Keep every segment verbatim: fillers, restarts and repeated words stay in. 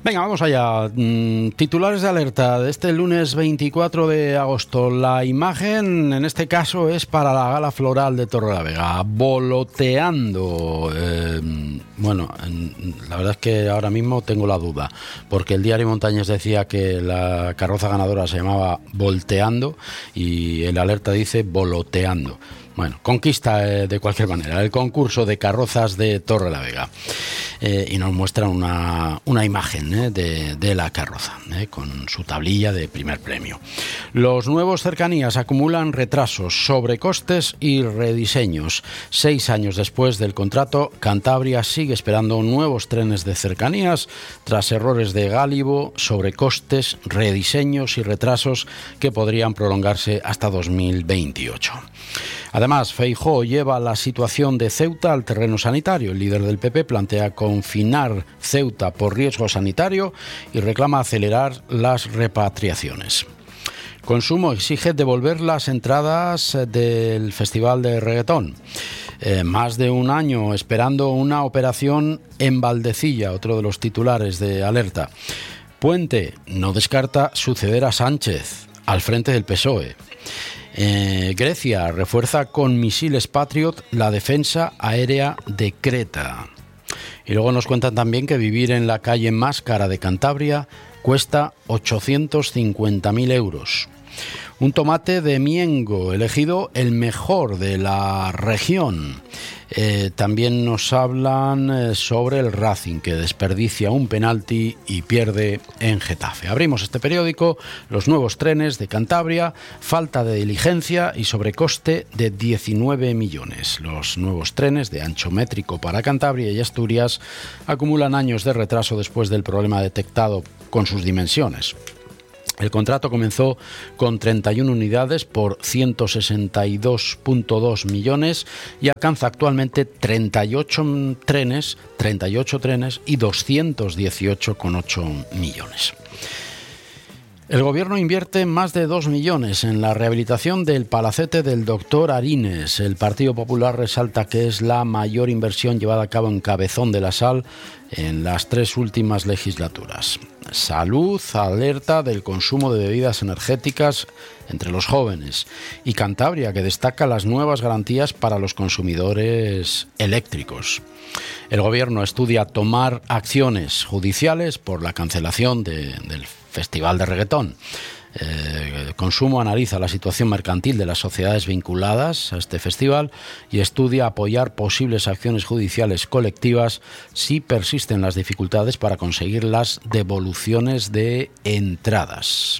Venga, vamos allá. Titulares de alerta de este lunes veinticuatro de agosto. La imagen, en este caso, es para la Gala Floral de Torrelavega. Voloteando. Eh, bueno, la verdad es que ahora mismo tengo la duda, porque el diario Montañés decía que la carroza ganadora se llamaba Volteando y el alerta dice Voloteando. Bueno, conquista eh, de cualquier manera el concurso de carrozas de Torrelavega eh, y nos muestra una, una imagen eh, de, de la carroza eh, con su tablilla de primer premio. Los nuevos cercanías acumulan retrasos, sobrecostes y rediseños. Seis años después del contrato, Cantabria sigue esperando nuevos trenes de cercanías tras errores de gálibo, sobrecostes, rediseños y retrasos que podrían prolongarse hasta dos mil veintiocho. Además, Feijóo lleva la situación de Ceuta al terreno sanitario. El líder del P P plantea confinar Ceuta por riesgo sanitario y reclama acelerar las repatriaciones. Consumo exige devolver las entradas del Festival de Reggaetón. Eh, más de un año esperando una operación en Valdecilla, otro de los titulares de alerta. Puente no descarta suceder a Sánchez al frente del P S O E. Eh, Grecia refuerza con misiles Patriot la defensa aérea de Creta. Y luego nos cuentan también que vivir en la calle más cara de Cantabria cuesta ochocientos cincuenta mil euros. Un tomate de Miengo, elegido el mejor de la región. Eh, también nos hablan eh, sobre el Racing, que desperdicia un penalti y pierde en Getafe. Abrimos este periódico, los nuevos trenes de Cantabria, falta de diligencia y sobrecoste de diecinueve millones. Los nuevos trenes de ancho métrico para Cantabria y Asturias acumulan años de retraso después del problema detectado con sus dimensiones. El contrato comenzó con treinta y una unidades por ciento sesenta y dos coma dos millones y alcanza actualmente treinta y ocho trenes, treinta y ocho trenes y doscientos dieciocho coma ocho millones. El Gobierno invierte más de dos millones en la rehabilitación del palacete del doctor Arines. El Partido Popular resalta que es la mayor inversión llevada a cabo en Cabezón de la Sal en las tres últimas legislaturas. Salud alerta del consumo de bebidas energéticas entre los jóvenes. Y Cantabria, que destaca las nuevas garantías para los consumidores eléctricos. El Gobierno estudia tomar acciones judiciales por la cancelación de, del Festival de Reggaetón. Eh, Consumo analiza la situación mercantil de las sociedades vinculadas a este festival y estudia apoyar posibles acciones judiciales colectivas si persisten las dificultades para conseguir las devoluciones de entradas.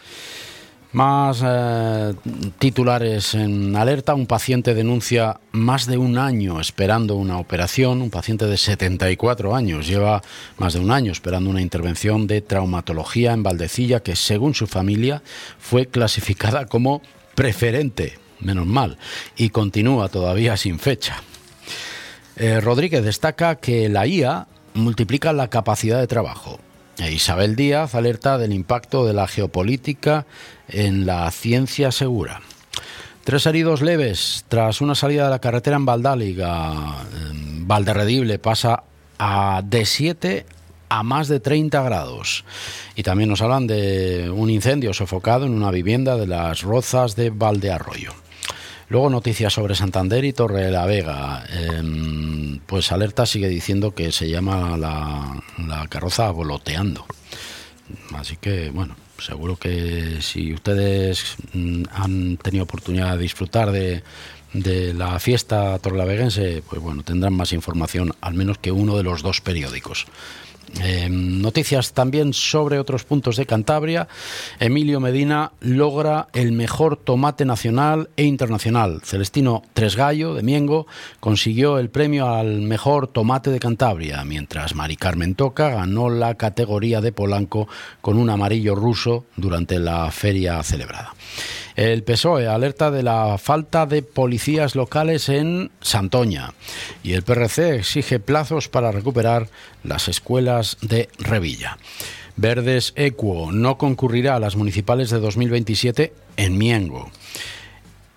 Más eh, titulares en alerta. Un paciente denuncia más de un año esperando una operación. Un paciente de setenta y cuatro años lleva más de un año esperando una intervención de traumatología en Valdecilla que, según su familia, fue clasificada como preferente, menos mal, y continúa todavía sin fecha. Eh, Rodríguez destaca que la I A multiplica la capacidad de trabajo. E Isabel Díaz alerta del impacto de la geopolítica en la ciencia segura. Tres heridos leves tras una salida de la carretera en Valdáliga. Valderredible pasa a de siete a más de treinta grados. Y también nos hablan de un incendio sofocado en una vivienda de las Rozas de Valdearroyo. Luego noticias sobre Santander y Torrelavega. Eh, pues Alerta sigue diciendo que se llama la, la carroza Voloteando. Así que, bueno, seguro que si ustedes han tenido oportunidad de disfrutar de, de la fiesta torrelaveguense, pues bueno, tendrán más información, al menos que uno de los dos periódicos. Eh, noticias también sobre otros puntos de Cantabria. Emilio Medina logra el mejor tomate nacional e internacional. Celestino Tresgallo, de Miengo, consiguió el premio al mejor tomate de Cantabria, mientras Mari Carmen Toca ganó la categoría de Polanco con un amarillo ruso durante la feria celebrada. El P S O E alerta de la falta de policías locales en Santoña y el P R C exige plazos para recuperar las escuelas de Revilla. Verdes Equo no concurrirá a las municipales de dos mil veintisiete en Miengo.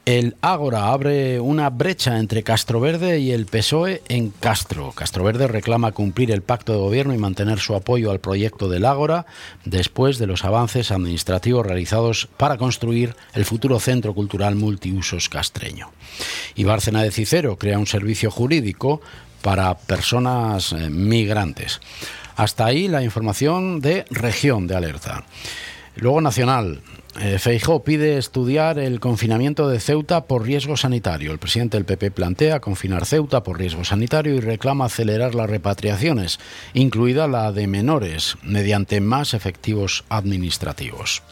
El Ágora abre una brecha entre Castroverde y el P S O E en Castro. Castroverde reclama cumplir el pacto de gobierno y mantener su apoyo al proyecto del Ágora después de los avances administrativos realizados para construir el futuro centro cultural multiusos castreño. Y Bárcena de Cicero crea un servicio jurídico para personas eh, migrantes. Hasta ahí la información de región de alerta. Luego nacional. Eh, Feijóo pide estudiar el confinamiento de Ceuta por riesgo sanitario. El presidente del P P plantea confinar Ceuta por riesgo sanitario y reclama acelerar las repatriaciones, incluida la de menores, mediante más efectivos administrativos.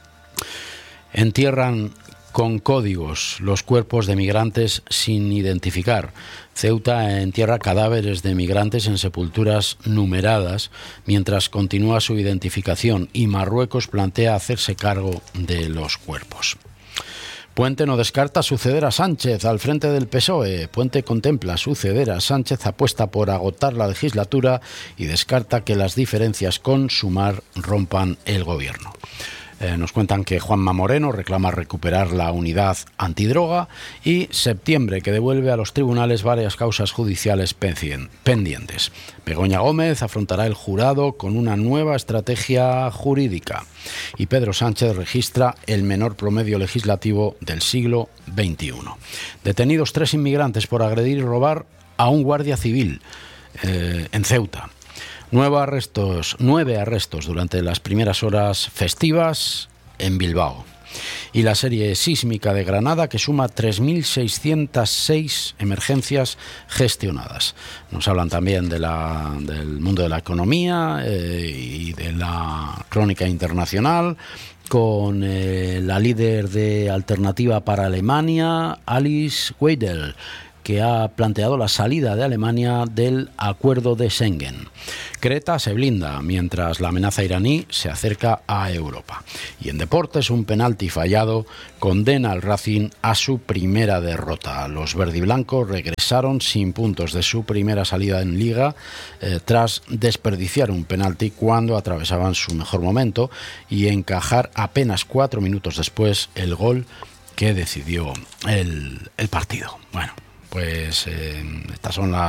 Entierran con códigos los cuerpos de migrantes sin identificar. Ceuta entierra cadáveres de migrantes en sepulturas numeradas mientras continúa su identificación y Marruecos plantea hacerse cargo de los cuerpos. Puente no descarta suceder a Sánchez al frente del P S O E. Puente contempla suceder a Sánchez, apuesta por agotar la legislatura y descarta que las diferencias con Sumar rompan el gobierno. Eh, nos cuentan que Juanma Moreno reclama recuperar la unidad antidroga y septiembre, que devuelve a los tribunales varias causas judiciales pendientes. Begoña Gómez afrontará el jurado con una nueva estrategia jurídica y Pedro Sánchez registra el menor promedio legislativo del siglo veintiuno. Detenidos tres inmigrantes por agredir y robar a un guardia civil eh, en Ceuta. Nueve arrestos, nueve arrestos durante las primeras horas festivas en Bilbao. Y la serie sísmica de Granada, que suma tres mil seiscientas seis emergencias gestionadas. Nos hablan también de la, del mundo de la economía eh, y de la crónica internacional, con eh, la líder de Alternativa para Alemania, Alice Weidel, que ha planteado la salida de Alemania del acuerdo de Schengen. Creta se blinda mientras la amenaza iraní se acerca a Europa. Y en deportes, un penalti fallado condena al Racing a su primera derrota. Los verdiblancos regresaron sin puntos de su primera salida en Liga eh, tras desperdiciar un penalti cuando atravesaban su mejor momento y encajar apenas cuatro minutos después el gol que decidió el, el partido. Bueno, pues eh, estas son las